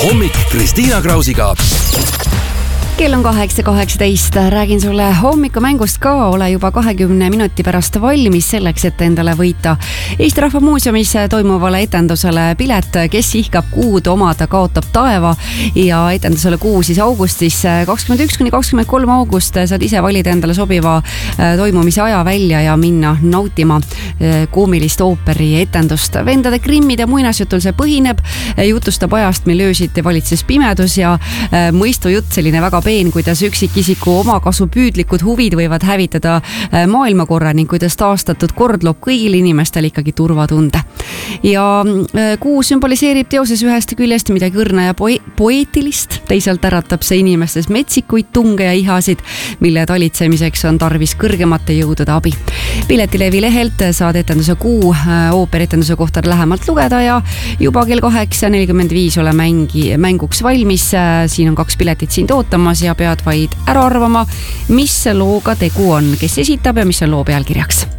hommik Kristiina Krausiga. Kell on 8:18, räägin sulle hommikumängust ka, ole juba 20 minuti pärast valmis selleks, et endale võita Eesti Rahva Muuseumis toimuvale etendusele pilet. Kes ihkab kuud omada, kaotab taeva, ja etendusele kuu siis augustis 21–23 august saad ise valida endale sobiva toimumise aja välja ja minna nautima koomilist ooperi etendust. Vendade Grimmide muinasjutul see põhineb, jutustab ajast, mil öösiti valitses pimedus ja mõistujutt, selline väga peen, kuidas üksikisiku omakasu püüdlikud huvid võivad hävitada maailmakorra ning kuidas taastatud kord loob kõigile inimestele ikkagi turvatunde. Ja kuu sümboliseerib teoses ühest küljest midagi õrna ja poeetilist, teisalt äratab see inimestes metsikuid tunge ja ihasid, mille talitsemiseks on tarvis kõrgemate jõudude abi. Piletilevi lehelt saad etenduse kuu ooperetenduse kohta lähemalt lugeda ja juba kell 8:45 ole mänguks valmis. Siin on 2 piletit sind ootamas ja pead vaid ära arvama, mis looga tegu on, kes esitab ja mis on loo pealkirjaks.